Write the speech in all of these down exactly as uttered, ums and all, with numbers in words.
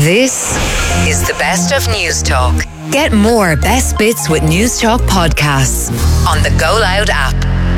This is the best of News Talk. Get more best bits with News Talk podcasts on the Go Loud app.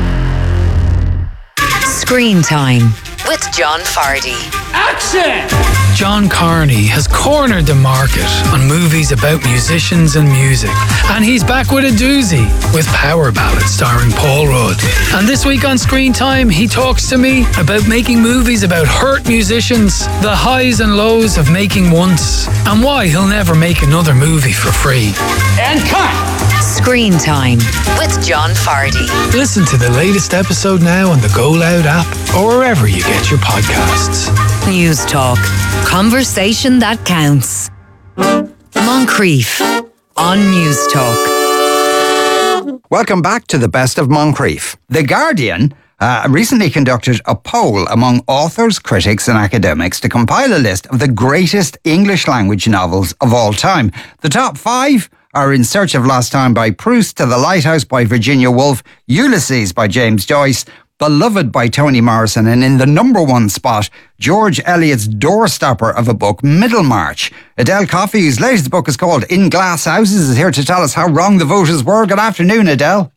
Screen Time with John Fardy. Action! John Carney has cornered the market on movies about musicians and music, and he's back with a doozy with Power Ballad starring Paul Rudd. And this week on Screen Time, he talks to me about making movies about hurt musicians, the highs and lows of making once, and why he'll never make another movie for free. And cut! Screen Time with John Fardy. Listen to the latest episode now on the Go Loud app or wherever you get your podcasts. News Talk. Conversation that counts. Moncrief on News Talk. Welcome back to the best of Moncrief. The Guardian uh, recently conducted a poll among authors, critics and academics to compile a list of the greatest English language novels of all time. The top five are In Search of Lost Time by Proust, To the Lighthouse by Virginia Woolf, Ulysses by James Joyce, Beloved by Toni Morrison, and in the number one spot, George Eliot's doorstopper of a book, Middlemarch. Adele Coffey, whose latest book is called In Glass Houses, is here to tell us how wrong the voters were. Good afternoon, Adele.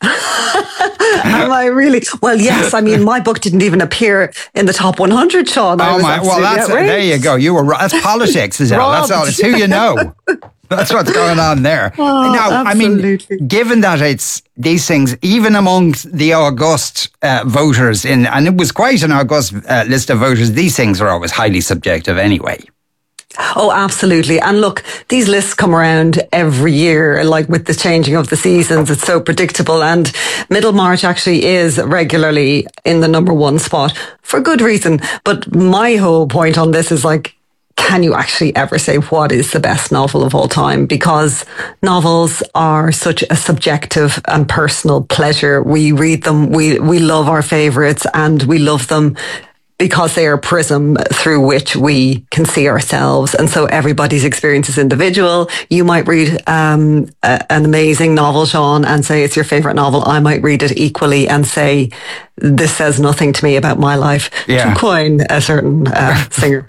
Am I really? Well, yes. I mean, my book didn't even appear in the top one hundred, Sean. I oh was my! Well, that's outraged. there you go. You were right. That's politics, Adele. That's all. It's who you know. That's what's going on there. Oh, now, absolutely. I mean, given that it's these things, even amongst the august uh, voters, in, and it was quite an august uh, list of voters, these things are always highly subjective anyway. Oh, absolutely. And look, these lists come around every year, like with the changing of the seasons. It's so predictable. And Middlemarch actually is regularly in the number one spot for good reason. But my whole point on this is like, can you actually ever say what is the best novel of all time? Because novels are such a subjective and personal pleasure. We read them, we, we love our favourites, and we love them because they are a prism through which we can see ourselves. And so everybody's experience is individual. You might read um, a, an amazing novel, Sean, and say it's your favourite novel. I might read it equally and say, this says nothing to me about my life. Yeah. To coin a certain uh, singer.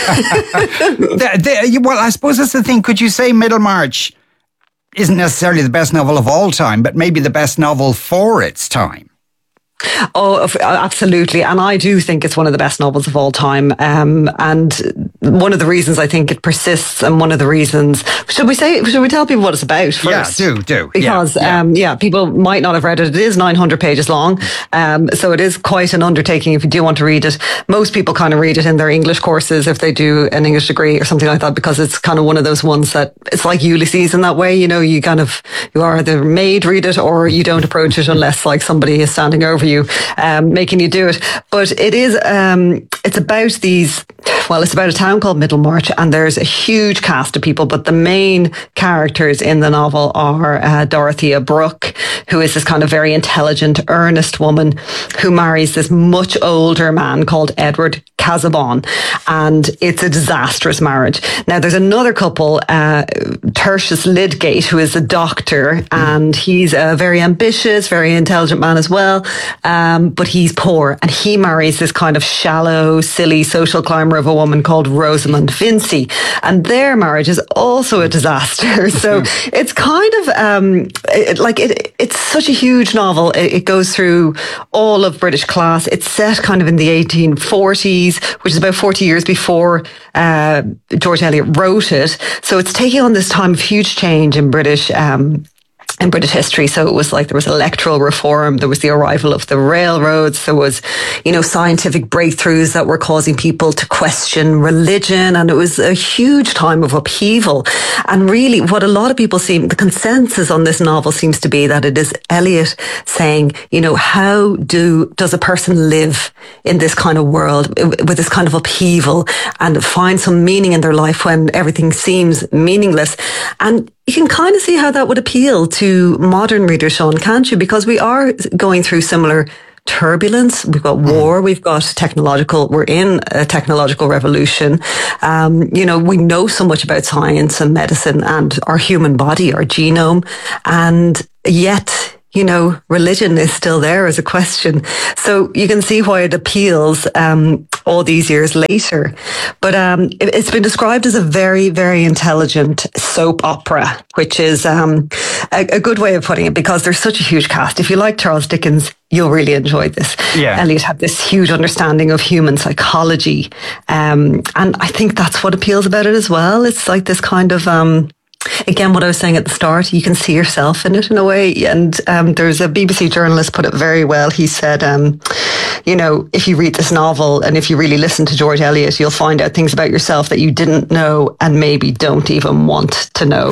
the, the, well, I suppose that's the thing. Could you say Middlemarch isn't necessarily the best novel of all time, but maybe the best novel for its time? Oh, absolutely. And I do think it's one of the best novels of all time. Um, and one of the reasons I think it persists, and one of the reasons, should we say, should we tell people what it's about first? Yeah, do, do. Because, yeah, yeah. Um, yeah, people might not have read it. It is nine hundred pages long. Um, so it is quite an undertaking if you do want to read it. Most people kind of read it in their English courses if they do an English degree or something like that, because it's kind of one of those ones that it's like Ulysses in that way. You know, you kind of, you are either made read it or you don't approach it unless like somebody is standing over you, um, making you do it. But it is, um, it's about these, well, it's about a town called Middlemarch, and there's a huge cast of people, but the main characters in the novel are uh, Dorothea Brooke, who is this kind of very intelligent, earnest woman who marries this much older man called Edward Casaubon, and it's a disastrous marriage. Now, there's another couple, uh, Tertius Lydgate, who is a doctor, and he's a very ambitious, very intelligent man as well, um, but he's poor, and he marries this kind of shallow, silly social climber of a woman called Rosamund Vincy, and their marriage is also a disaster. So it's kind of um, it, like it, it's such a huge novel. It, it goes through all of British class. It's set kind of in the eighteen forties, which is about forty years before uh, George Eliot wrote it. So it's taking on this time of huge change in British um, in British history. So it was like there was electoral reform, there was the arrival of the railroads, there was, you know, scientific breakthroughs that were causing people to question religion, and it was a huge time of upheaval. And really what a lot of people seem, the consensus on this novel seems to be that it is Eliot saying, you know, how do, does a person live in this kind of world with this kind of upheaval and find some meaning in their life when everything seems meaningless? And you can kind of see how that would appeal to modern readers, Sean, can't you? Because we are going through similar turbulence. We've got war. We've got technological, we're in a technological revolution. Um, you know, we know so much about science and medicine and our human body, our genome. And yet, you know, religion is still there as a question. So you can see why it appeals um, all these years later. But um, it, it's been described as a very, very intelligent soap opera, which is um, a, a good way of putting it, because there's such a huge cast. If you like Charles Dickens, you'll really enjoy this. Yeah. Eliot had this huge understanding of human psychology. Um, and I think that's what appeals about it as well. It's like this kind of... Um, Again, what I was saying at the start, you can see yourself in it in a way. And um, there's a B B C journalist put it very well. He said, um, you know, if you read this novel and if you really listen to George Eliot, you'll find out things about yourself that you didn't know and maybe don't even want to know.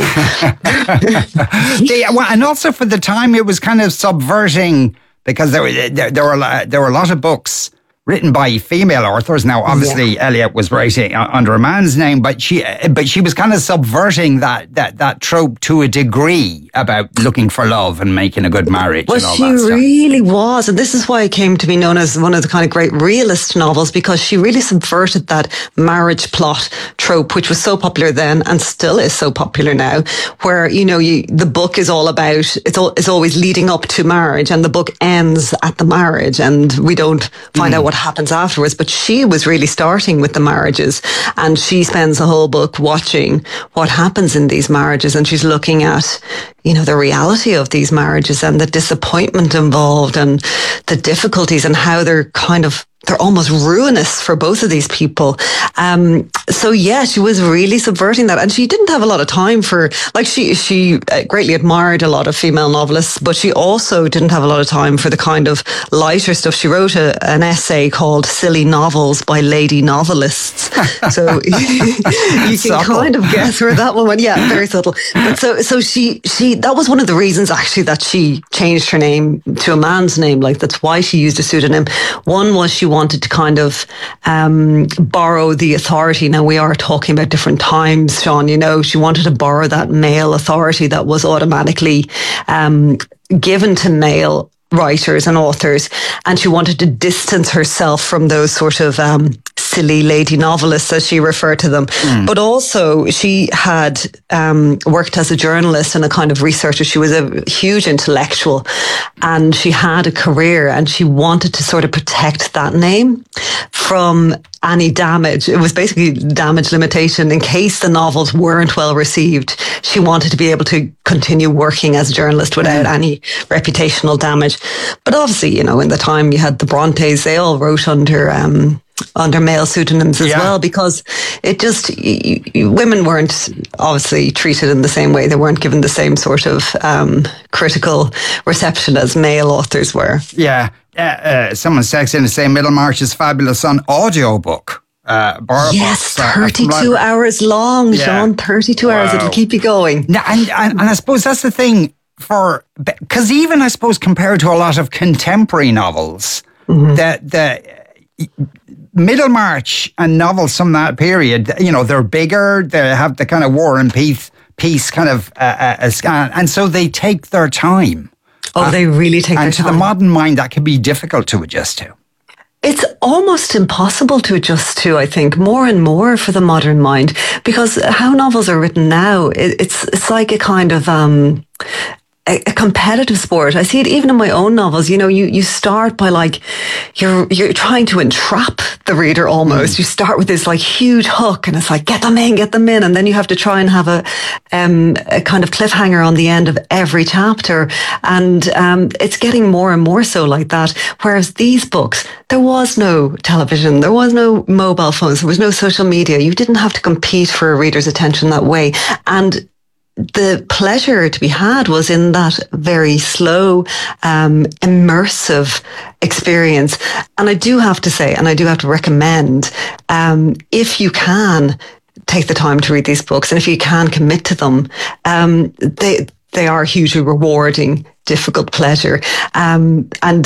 yeah, well, and also for the time, it was kind of subverting, because there, were, there, there, were, there were a lot of books written by female authors. Now, obviously, yeah. Eliot was writing under a man's name, but she, but she was kind of subverting that that that trope to a degree about looking for love and making a good marriage. Well, and all she that stuff. really was, and this is why it came to be known as one of the kind of great realist novels, because she really subverted that marriage plot trope, which was so popular then and still is so popular now. Where you know, you the book is all about it's all it's always leading up to marriage, and the book ends at the marriage, and we don't find mm. out what happens afterwards. But she was really starting with the marriages, and she spends the whole book watching what happens in these marriages, and she's looking at, you know, the reality of these marriages and the disappointment involved and the difficulties and how they're kind of they're almost ruinous for both of these people. Um, so yeah, she was really subverting that, and she didn't have a lot of time for, like she, she greatly admired a lot of female novelists, but she also didn't have a lot of time for the kind of lighter stuff. She wrote a, an essay called Silly Novels by Lady Novelists. So you can subtle. kind of guess where that one went. Yeah, very subtle. But so, so she, she, that was one of the reasons actually that she changed her name to a man's name. Like that's why she used a pseudonym. One was she wanted to kind of um, borrow the authority. Now we are talking about different times, Sean, you know, she wanted to borrow that male authority that was automatically um, given to male writers and authors, and she wanted to distance herself from those sort of um, silly lady novelists, as she referred to them. Mm. But also she had um, worked as a journalist and a kind of researcher. She was a huge intellectual, and she had a career, and she wanted to sort of protect that name from any damage. It was basically damage limitation in case the novels weren't well received. She wanted to be able to continue working as a journalist without any reputational damage. But obviously, you know, in the time you had the Brontes, they all wrote under um, under male pseudonyms as yeah. well, because it just, y- y- women weren't obviously treated in the same way. They weren't given the same sort of um, critical reception as male authors were. Yeah. Uh, uh, someone's texting to say Middlemarch's Fabulous Son audiobook. Uh, yes, books, thirty-two uh, hours long, yeah. Sean. thirty-two wow. hours. It'll keep you going. Now, and, and, and I suppose that's the thing for, because even I suppose compared to a lot of contemporary novels, mm-hmm. that the Middlemarch and novels from that period, you know, they're bigger, they have the kind of War and Peace, peace kind of uh, uh, scan, and so they take their time. Oh, uh, they really take their time. And to the modern mind, that can be difficult to adjust to. It's almost impossible to adjust to, I think, more and more for the modern mind, because how novels are written now, it, it's it's like a kind of um, a, a competitive sport. I see it even in my own novels. You know, you, you start by like, you're you're trying to entrap the reader almost. Mm. You start with this like huge hook, and it's like, get them in, get them in. And then you have to try and have a um, a kind of cliffhanger on the end of every chapter. And um, it's getting more and more so like that. Whereas these books, there was no television, there was no mobile phones, there was no social media. You didn't have to compete for a reader's attention that way. And the pleasure to be had was in that very slow, um, immersive experience. And I do have to say, and I do have to recommend, um, if you can take the time to read these books, and if you can commit to them, um, they they are hugely rewarding, difficult pleasure. Um, and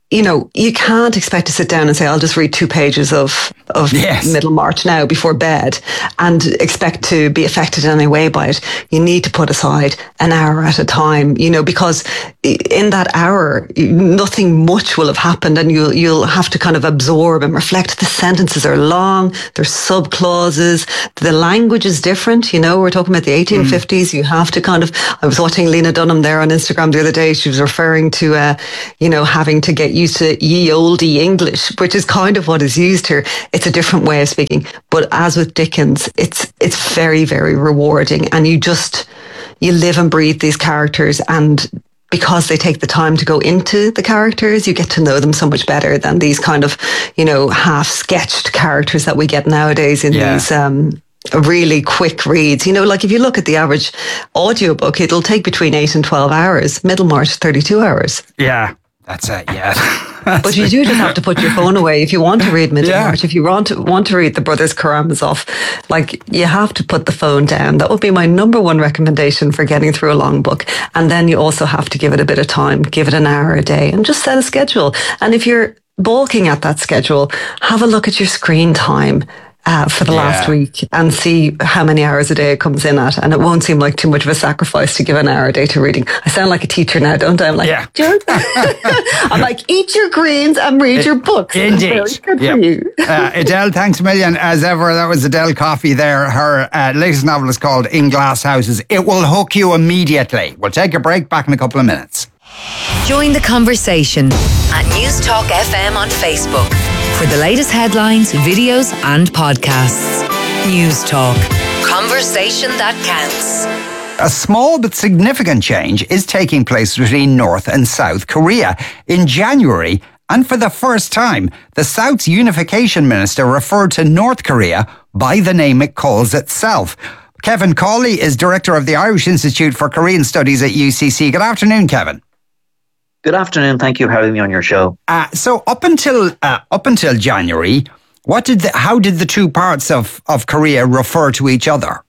you know, you can't expect to sit down and say, I'll just read two pages of, of yes. Middlemarch now before bed and expect to be affected in any way by it. You need to put aside an hour at a time, you know, because in that hour, nothing much will have happened and you'll, you'll have to kind of absorb and reflect. The sentences are long, there's subclauses, the language is different, you know, we're talking about the eighteen fifties. Mm. You have to kind of, I was watching Lena Dunham there on Instagram the other day. She was referring to, uh, you know, having to get used to ye olde English, which is kind of what is used here. It's a different way of speaking. But as with Dickens, it's it's very, very rewarding. And you just, you live and breathe these characters. And because they take the time to go into the characters, you get to know them so much better than these kind of, you know, half-sketched characters that we get nowadays in yeah. these... Um, really quick reads. You know, like if you look at the average audiobook, it'll take between eight and twelve hours. Middlemarch, thirty-two hours. Yeah. That's it, yeah. But you do just have to put your phone away if you want to read Middlemarch. Yeah. If you want to want to read the Brothers Karamazov, like you have to put the phone down. That would be my number one recommendation for getting through a long book. And then you also have to give it a bit of time, give it an hour a day, and just set a schedule. And if you're balking at that schedule, have a look at your screen time. Uh, for the yeah. last week and see how many hours a day it comes in at. And it won't seem like too much of a sacrifice to give an hour a day to reading. I sound like a teacher now, don't I? I'm like, yeah. I'm like, eat your greens and read it, your books. Indeed. Good yep. for you. uh, Adele, thanks a million. As ever, that was Adele Coffey there. Her uh, latest novel is called In Glass Houses. It will hook you immediately. We'll take a break, back in a couple of minutes. Join the conversation at Newstalk F M on Facebook for the latest headlines, videos and podcasts. Newstalk. Conversation that counts. A small but significant change is taking place between North and South Korea. In January, and for the first time, the South's unification minister referred to North Korea by the name it calls itself. Kevin Cawley is director of the Irish Institute for Korean Studies at U C C. Good afternoon, Kevin. Good afternoon. Thank you for having me on your show. Uh, so up until uh, up until January, what did the, how did the two parts of, of Korea refer to each other?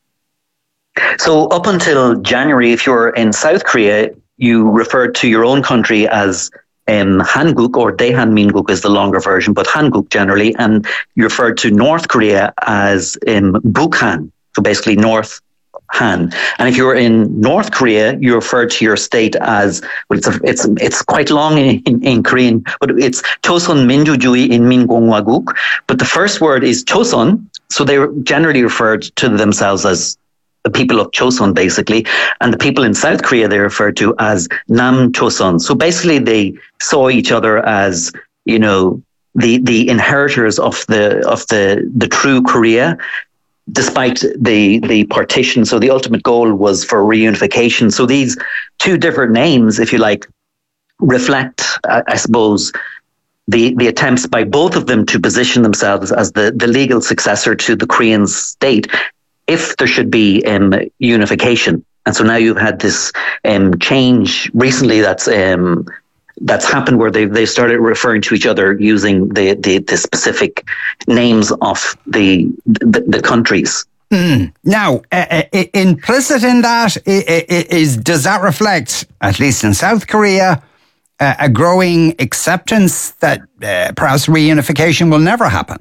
So up until January, if you're in South Korea, you referred to your own country as um, Hanguk, or Daehanminguk is the longer version, but Hanguk generally, and you referred to North Korea as um, Bukhan, so basically North Han. And if you're in North Korea, you refer to your state as, well, it's a, it's it's quite long in, in, in Korean, but it's Chosun Minjujuwi Inmingongwaguk. But the first word is Chosun, so they generally referred to themselves as the people of Chosun, basically. And the people in South Korea, they referred to as Nam Chosun. So basically they saw each other as, you know, the the inheritors of the of the the true Korea, despite the the partition. So the ultimate goal was for reunification. So these two different names, if you like, reflect, I, I suppose, the, the attempts by both of them to position themselves as the, the legal successor to the Korean state, if there should be um, unification. And so now you've had this um, change recently that's um, that's happened where they've, they've started referring to each other using the, the, the specific names of the the, the countries. Mm. Now, uh, uh, implicit in that is, does that reflect, at least in South Korea, uh, a growing acceptance that uh, perhaps reunification will never happen?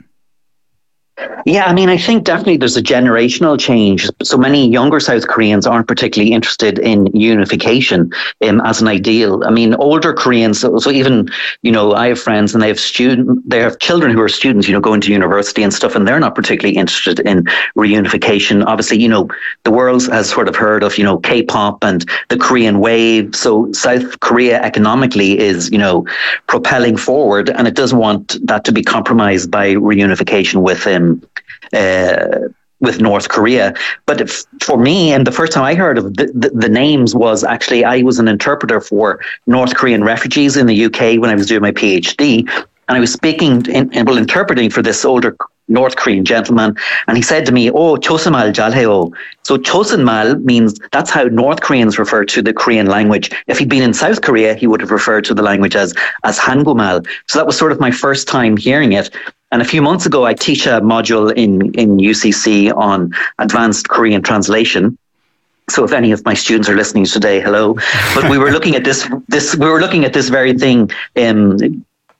Yeah, I mean, I think definitely there's a generational change. So many younger South Koreans aren't particularly interested in unification um, as an ideal. I mean, older Koreans, so, so even, you know, I have friends and they have student, they have children who are students, you know, going to university and stuff, and they're not particularly interested in reunification. Obviously, you know, the world has sort of heard of, you know, K-pop and the Korean wave. So South Korea economically is, you know, propelling forward, and it doesn't want that to be compromised by reunification with him. Um, Uh, with North Korea. But if, for me, and the first time I heard of the, the, the names was actually, I was an interpreter for North Korean refugees in the U K when I was doing my PhD. And I was speaking in, in well, interpreting for this older North Korean gentleman. And he said to me, oh, Chosunmal jalheo. So Chosunmal means that's how North Koreans refer to the Korean language. If he'd been in South Korea, he would have referred to the language as, as Hangumal. So that was sort of my first time hearing it. And a few months ago, I teach a module in, in U C C on advanced Korean translation. So if any of my students are listening today, hello. But we were looking at this, this, we were looking at this very thing, um,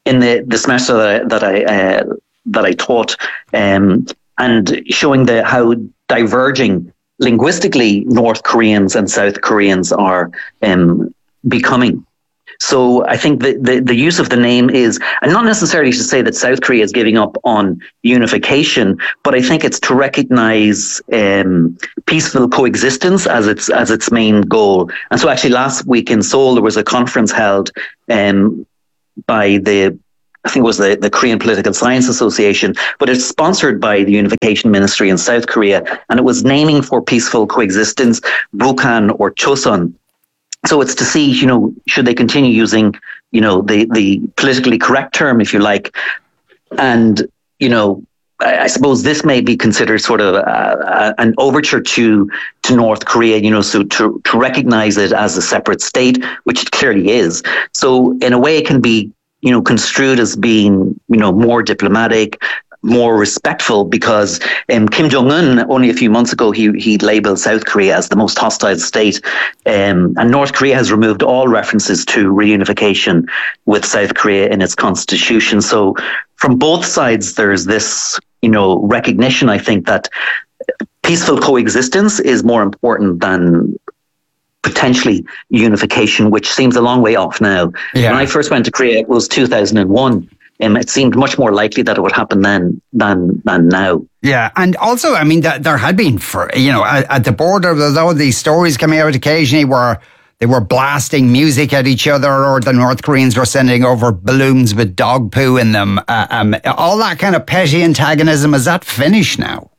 in the, the semester that I, that I, uh, that I taught, um, and showing the how diverging linguistically North Koreans and South Koreans are um, becoming. So I think the, the, the use of the name is, and not necessarily to say that South Korea is giving up on unification, but I think it's to recognize um, peaceful coexistence as its as its main goal. And so actually last week in Seoul, there was a conference held um, by the, I think it was the, the Korean Political Science Association, but it's sponsored by the Unification Ministry in South Korea. And it was naming for peaceful coexistence, Bukhan or Chosun. So it's to see, you know, should they continue using, you know, the, the politically correct term, if you like. And, you know, I, I suppose this may be considered sort of a, a, an overture to to North Korea, you know, so to, to recognize it as a separate state, which it clearly is. So in a way, it can be, you know, construed as being, you know, more diplomatic, more respectful, because um, Kim Jong-un, only a few months ago, he he labelled South Korea as the most hostile state. Um, and North Korea has removed all references to reunification with South Korea in its constitution. So from both sides, there's this, you know, recognition, I think, that peaceful coexistence is more important than potentially unification, which seems a long way off now. Yeah. When I first went to Korea, it was two thousand one. Um, it seemed much more likely that it would happen then than than now. Yeah, and also, I mean, that there had been, for, you know, at, at the border, there's all these stories coming out occasionally where they were blasting music at each other, or the North Koreans were sending over balloons with dog poo in them. Uh, um, all that kind of petty antagonism, is that finished now?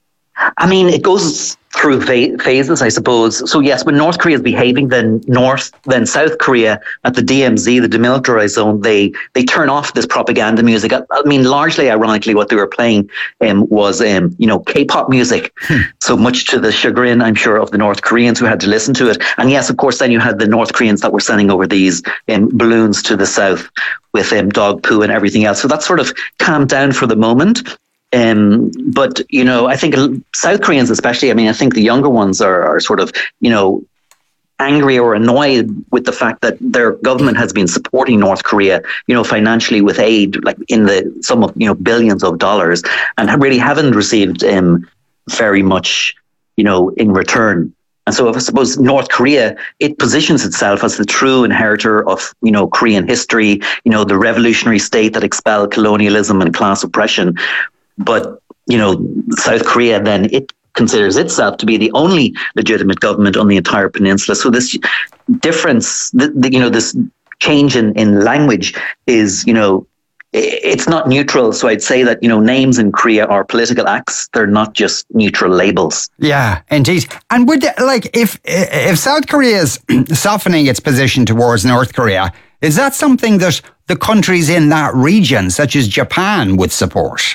I mean, it goes through phases, I suppose. So yes, when North Korea is behaving, then North, then South Korea at the D M Z, the demilitarized zone, they they turn off this propaganda music. I, I mean, largely, ironically, what they were playing um, was, um, you know, K-pop music. Hmm. So much to the chagrin, I'm sure, of the North Koreans who had to listen to it. And yes, of course, then you had the North Koreans that were sending over these um, balloons to the south with um, dog poo and everything else. So that sort of calmed down for the moment. Um, but, you know, I think South Koreans especially, I mean, I think the younger ones are, are sort of, you know, angry or annoyed with the fact that their government has been supporting North Korea, you know, financially with aid, like in the sum of, you know, billions of dollars, and really haven't received um, very much, you know, in return. And so I suppose North Korea, it positions itself as the true inheritor of, you know, Korean history, you know, the revolutionary state that expelled colonialism and class oppression. But, you know, South Korea, then it considers itself to be the only legitimate government on the entire peninsula. So this difference, the, the, you know, this change in, in language is, you know, it's not neutral. So I'd say that, you know, names in Korea are political acts. They're not just neutral labels. Yeah, indeed. And would, like, if if South Korea is softening its position towards North Korea, is that something that the countries in that region, such as Japan, would support?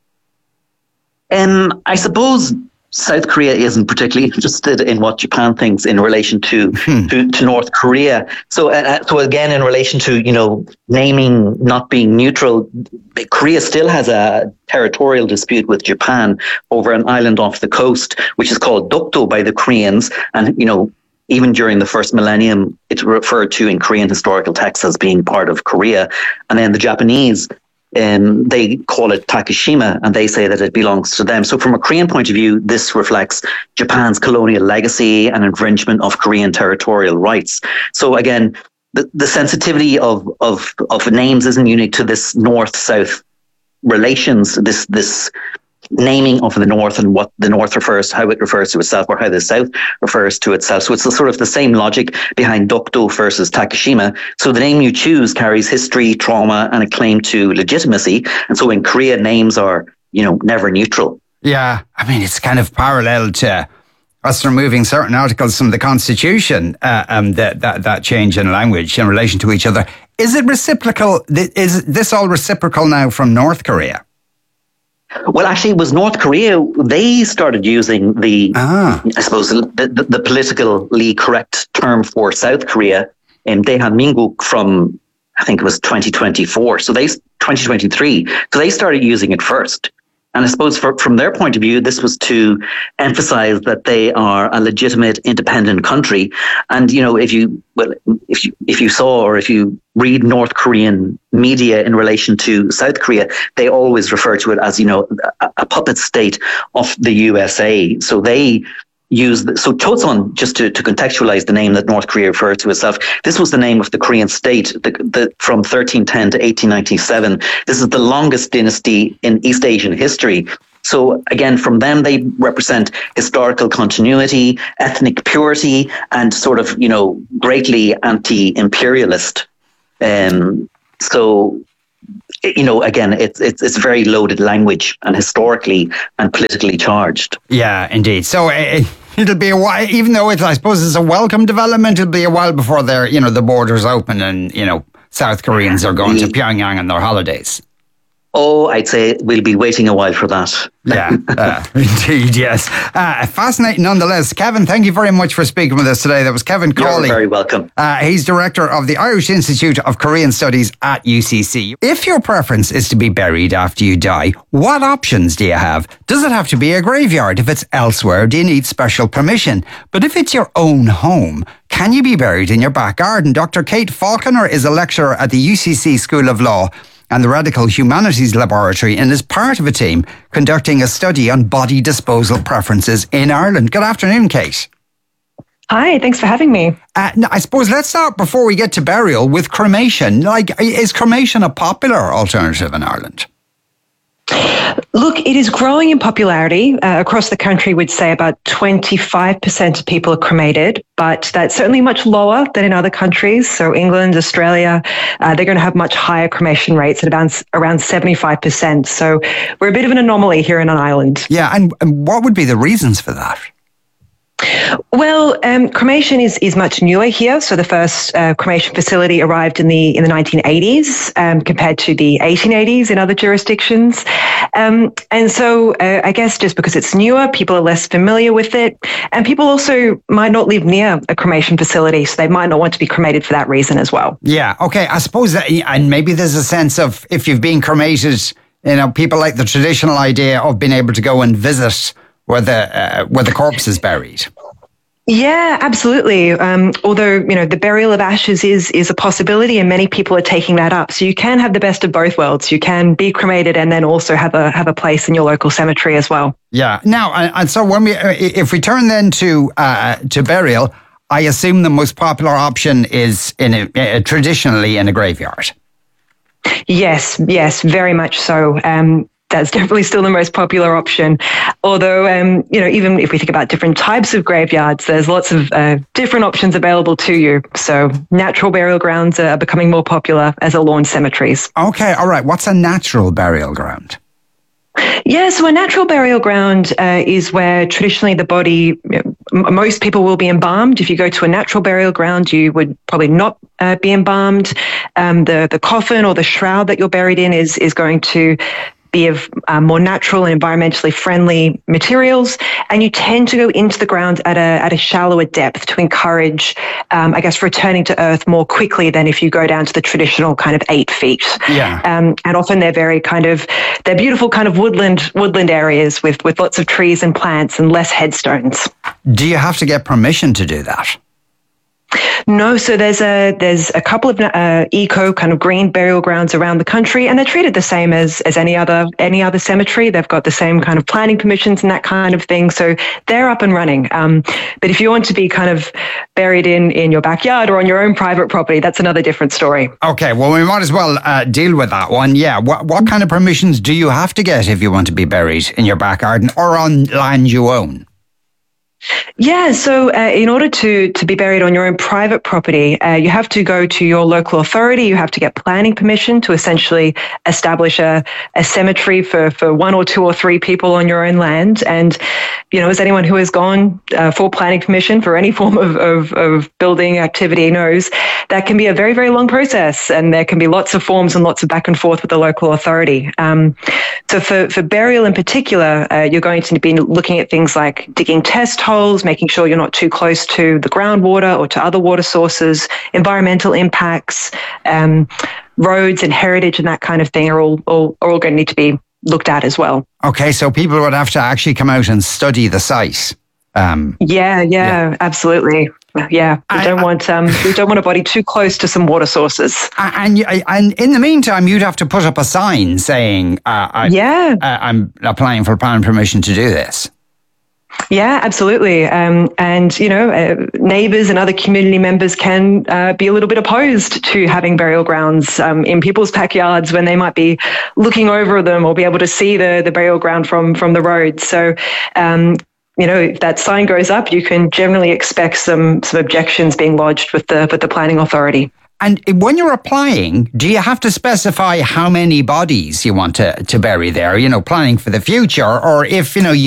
Um, I suppose South Korea isn't particularly interested in what Japan thinks in relation to hmm. to, to North Korea. So, uh, so again, in relation to, you know, naming not being neutral, Korea still has a territorial dispute with Japan over an island off the coast, which is called Dokdo by the Koreans, and you know, even during the first millennium, it's referred to in Korean historical texts as being part of Korea, and then the Japanese, Um, they call it Takeshima, and they say that it belongs to them. So from a Korean point of view, this reflects Japan's colonial legacy and infringement of Korean territorial rights. So again, the, the sensitivity of, of, of names isn't unique to this North-South relations, this, this naming of the North and what the North refers, how it refers to itself, or how the South refers to itself. So it's the, sort of the same logic behind Dokdo versus Takeshima. So the name you choose carries history, trauma, and a claim to legitimacy. And so in Korea, names are, you know, never neutral. Yeah, I mean, it's kind of parallel to us removing certain articles from the Constitution, uh, um, that, that that change in language in relation to each other. Is it reciprocal? Is this all reciprocal now from North Korea? Well, actually, it was North Korea. They started using the, ah. I suppose, the, the, the politically correct term for South Korea, um, Daehanminguk, from, I think it was twenty twenty-four. So they, twenty twenty-three. So they started using it first. And I suppose for, from their point of view, this was to emphasize that they are a legitimate, independent country. And, you know, if you, well, if you, if you saw or if you read North Korean media in relation to South Korea, they always refer to it as, you know, a, a puppet state of the U S A. So they use, the, so Chosun, just to, to contextualize the name that North Korea refers to itself, this was the name of the Korean state the, the, from thirteen ten to eighteen ninety-seven. This is the longest dynasty in East Asian history. So again, from them, they represent historical continuity, ethnic purity, and sort of, you know, greatly anti-imperialist. Um, so, you know, again, it's it's it's very loaded language and historically and politically charged. Yeah, indeed. So it, it'll be a while, even though it's, I suppose it's a welcome development, it'll be a while before they're, you know, the borders open and, you know, South Koreans are going to Pyongyang on their holidays. Oh, I'd say we'll be waiting a while for that. Yeah, uh, indeed, yes. Uh, fascinating nonetheless. Kevin, thank you very much for speaking with us today. That was Kevin Cawley. You're very welcome. Uh, he's director of the Irish Institute of Korean Studies at U C C. If your preference is to be buried after you die, what options do you have? Does it have to be a graveyard? If it's elsewhere, do you need special permission? But if it's your own home, can you be buried in your back garden? Doctor Kate Falconer is a lecturer at the U C C School of Law and the Radical Humanities Laboratory and is part of a team conducting a study on body disposal preferences in Ireland. Good afternoon, Kate. Hi, thanks for having me. Uh, I suppose let's start before we get to burial with cremation. Like, is cremation a popular alternative in Ireland? Look, it is growing in popularity. Uh, across the country, we'd say about twenty-five percent of people are cremated, but that's certainly much lower than in other countries. So England, Australia, uh, they're going to have much higher cremation rates at around, around seventy-five percent. So we're a bit of an anomaly here in an island. Yeah, and, and what would be the reasons for that? Well, um, cremation is, is much newer here. So the first uh, cremation facility arrived in the in the nineteen eighties um, compared to the eighteen eighties in other jurisdictions. Um, and so uh, I guess just because it's newer, people are less familiar with it. And people also might not live near a cremation facility, so they might not want to be cremated for that reason as well. Yeah, okay. I suppose that, and maybe there's a sense of if you've been cremated, you know, people like the traditional idea of being able to go and visit where the uh, where the corpse is buried. Yeah, absolutely. Um, although, you know, the burial of ashes is is a possibility and many people are taking that up. So you can have the best of both worlds. You can be cremated and then also have a have a place in your local cemetery as well. Yeah. Now, and so when we if we turn then to uh, to burial, I assume the most popular option is in a, uh, traditionally in a graveyard. Yes, yes, very much so. Um, That's definitely still the most popular option. Although, um, you know, even if we think about different types of graveyards, there's lots of uh, different options available to you. So natural burial grounds are becoming more popular, as are lawn cemeteries. Okay, all right. What's a natural burial ground? Yeah, so a natural burial ground uh, is where traditionally the body, you know, m- most people will be embalmed. If you go to a natural burial ground, you would probably not uh, be embalmed. Um, the the coffin or the shroud that you're buried in is is going to be of uh, more natural and environmentally friendly materials, and you tend to go into the ground at a at a shallower depth to encourage, um, I guess, returning to earth more quickly than if you go down to the traditional kind of eight feet. Yeah. Um, and often they're very kind of they're beautiful kind of woodland woodland areas with with lots of trees and plants and less headstones. Do you have to get permission to do that? No, so there's a there's a couple of uh, eco kind of green burial grounds around the country, and they're treated the same as as any other any other cemetery. They've got the same kind of planning permissions and that kind of thing, so they're up and running. Um, but if you want to be kind of buried in in your backyard or on your own private property, that's another different story. Okay, well, we might as well uh, deal with that one. Yeah, what what kind of permissions do you have to get if you want to be buried in your back garden or on land you own? Yeah, so uh, in order to to be buried on your own private property, uh, you have to go to your local authority. You have to get planning permission to essentially establish a, a cemetery for, for one or two or three people on your own land. And, you know, as anyone who has gone uh, for planning permission for any form of, of, of building activity knows, that can be a very, very long process. And there can be lots of forms and lots of back and forth with the local authority. Um, so for, for burial in particular, uh, you're going to be looking at things like digging test holes, making sure you're not too close to the groundwater or to other water sources, environmental impacts, um, roads and heritage and that kind of thing are all, all are all going to need to be looked at as well. Okay, so people would have to actually come out and study the site. Um, yeah, yeah, yeah, absolutely. Yeah, we I, don't I, want um, we don't want a body too close to some water sources. And and in the meantime, you'd have to put up a sign saying, uh, I, "Yeah, uh, I'm applying for planning permission to do this." Yeah, absolutely. Um, and, you know, uh, neighbours and other community members can uh, be a little bit opposed to having burial grounds um, in people's backyards when they might be looking over them or be able to see the, the burial ground from, from the road. So, um, you know, if that sign goes up, you can generally expect some, some objections being lodged with the, with the planning authority. And when you're applying, do you have to specify how many bodies you want to, to bury there, you know, planning for the future? Or if, you know, you